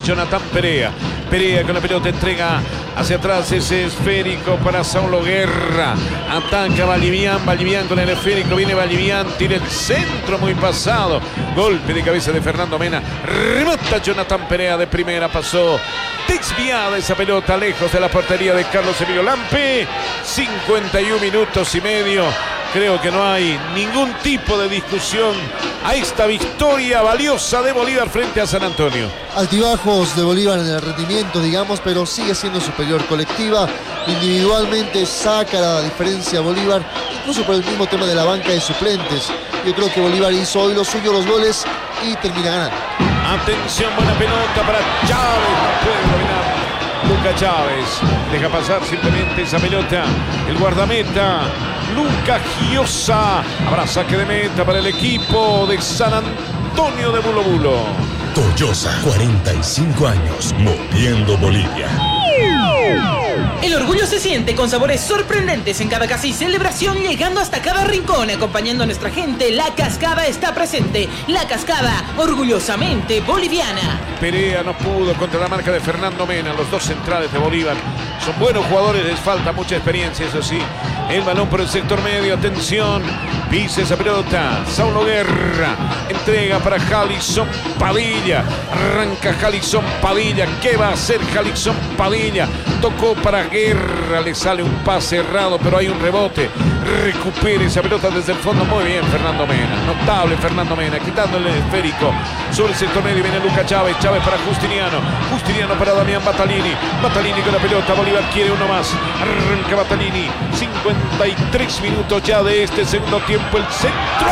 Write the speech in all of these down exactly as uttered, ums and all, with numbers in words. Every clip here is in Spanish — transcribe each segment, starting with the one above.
Jonathan Perea. Perea con la pelota entrega hacia atrás ese esférico para Saulo Guerra. Ataca Vallivian, Vallivian con el esférico, viene Vallivian, tira el centro muy pasado. Golpe de cabeza de Fernando Mena. Remata Jonathan Perea de primera, pasó desviada esa pelota lejos de la portería de Carlos Emilio Lampe. cincuenta y un minutos y medio. Creo que no hay ningún tipo de discusión a esta victoria valiosa de Bolívar frente a San Antonio. Altibajos de Bolívar en el rendimiento, digamos, pero sigue siendo superior. Colectiva, individualmente saca la diferencia Bolívar, incluso por el mismo tema de la banca de suplentes. Yo creo que Bolívar hizo hoy lo suyo, los goles, y termina ganando. Atención, buena pelota para Chávez, no puede dominar Luca Chávez, deja pasar simplemente esa pelota el guardameta Luca Giosa. Habrá saque de meta para el equipo de San Antonio de Bulo Bulo. Toyosa, cuarenta y cinco años, moviendo Bolivia. El orgullo se siente con sabores sorprendentes en cada casa y celebración, llegando hasta cada rincón, acompañando a nuestra gente. La Cascada está presente. La Cascada, orgullosamente boliviana. Perea no pudo contra la marca de Fernando Mena. Los dos centrales de Bolívar son buenos jugadores, les falta mucha experiencia, eso sí. El balón por el sector medio, atención, pisa esa pelota, Saulo Guerra, entrega para Jalison Padilla, arranca Jalison Padilla. ¿Qué va a hacer Jalison Padilla? Tocó para Guerra, le sale un pase errado, pero hay un rebote. Recupera esa pelota desde el fondo. Muy bien Fernando Mena, notable Fernando Mena, quitándole el esférico sobre el sector medio. Viene Luca Chávez, Chávez para Justiniano, Justiniano para Damián Batalini, Batalini con la pelota. Bolívar quiere uno más, arranca Batalini. Cincuenta y tres minutos ya de este segundo tiempo. El centro,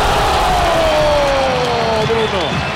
Bruno.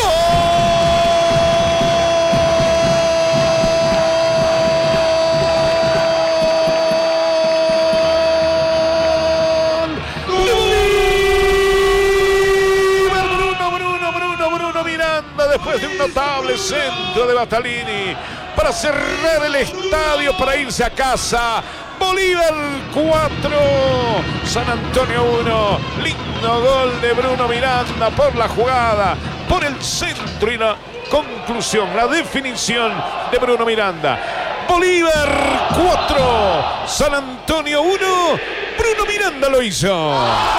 Después de un notable centro de Batalini para cerrar el estadio, para irse a casa. Bolívar cuatro, San Antonio uno. Lindo gol de Bruno Miranda por la jugada, por el centro y la conclusión, la definición de Bruno Miranda. Bolívar cuatro, San Antonio uno. Bruno Miranda lo hizo.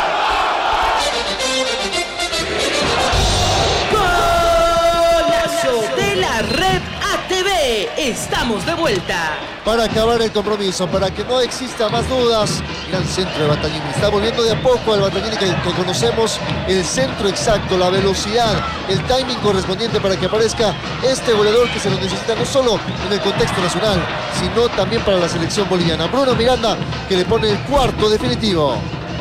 Red A T V, estamos de vuelta. Para acabar el compromiso, para que no exista más dudas, gran centro de Battaglini. Está volviendo de a poco al Battaglini que, que conocemos, el centro exacto, la velocidad, el timing correspondiente para que aparezca este goleador que se lo necesita no solo en el contexto nacional, sino también para la selección boliviana. Bruno Miranda, que le pone el cuarto definitivo.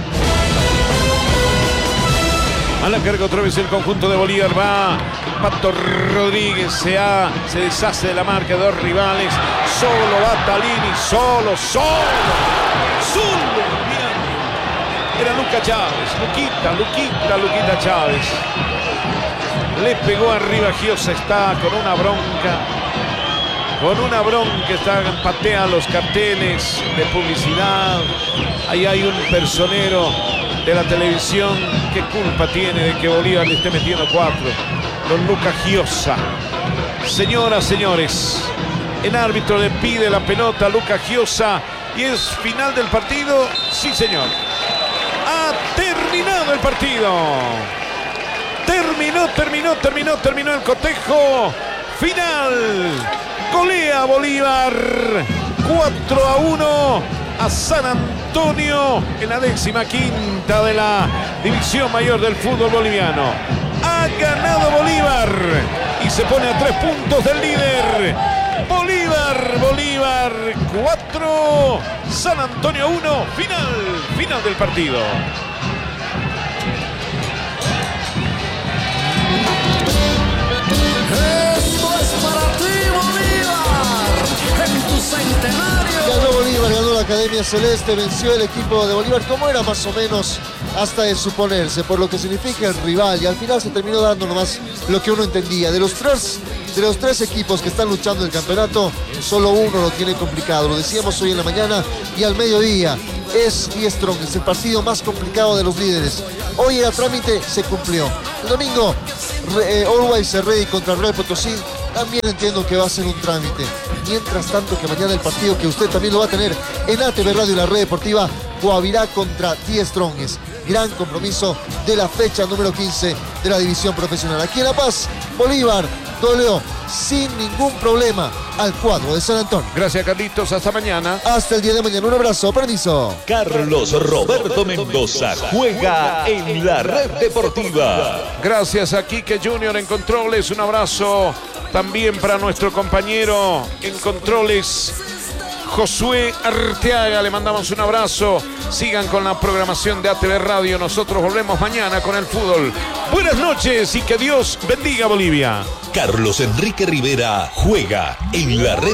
A la carga otra vez el conjunto de Bolívar, va Pato Rodríguez, se, ha, se deshace de la marca de dos rivales, solo Batalini, solo, solo, solo, mira, era Luca Chávez, Luquita, Luquita, Luquita Chávez, le pegó arriba Giosa, está con una bronca, con una bronca, está, patea los carteles de publicidad, ahí hay un personero de la televisión. ¿Qué culpa tiene de que Bolívar le esté metiendo cuatro? Don Luca Giosa. Señoras, señores, el árbitro le pide la pelota a Luca Giosa y es final del partido. Sí, señor. Ha terminado el partido. Terminó, terminó, terminó, terminó el cotejo final. Golea Bolívar cuatro a uno a San Antonio en la décima quinta de la división mayor del fútbol boliviano. Ha ganado Bolívar y se pone a tres puntos del líder. Bolívar, Bolívar cuatro, San Antonio uno. Final, final del partido. Esto es para ti, Bolívar, en tu centenario. Ganó Bolívar, ganó la Academia Celeste, venció el equipo de Bolívar, como era más o menos hasta de suponerse, por lo que significa el rival, y al final se terminó dando nomás lo que uno entendía. De los tres, de los tres equipos que están luchando el campeonato, solo uno lo tiene complicado, lo decíamos hoy en la mañana y al mediodía. Es Die Strong, es el partido más complicado de los líderes. Hoy era trámite, se cumplió. El domingo, eh, Always Ready contra Real Potosí, también entiendo que va a ser un trámite. Mientras tanto, que mañana el partido que usted también lo va a tener en A T V Radio y la Red Deportiva, Guavirá contra Die Strongest. Gran compromiso de la fecha número quince de la división profesional. Aquí en La Paz, Bolívar doleó sin ningún problema al cuadro de San Antonio. Gracias, Carlitos. Hasta mañana. Hasta el día de mañana. Un abrazo. Permiso. Carlos Roberto Mendoza juega en la Red Deportiva. Gracias a Quique Junior en controles. Un abrazo también para nuestro compañero en controles, Josué Arteaga. Le mandamos un abrazo. Sigan con la programación de A T V Radio. Nosotros volvemos mañana con el fútbol. Buenas noches y que Dios bendiga Bolivia. Carlos Enrique Rivera juega en la Red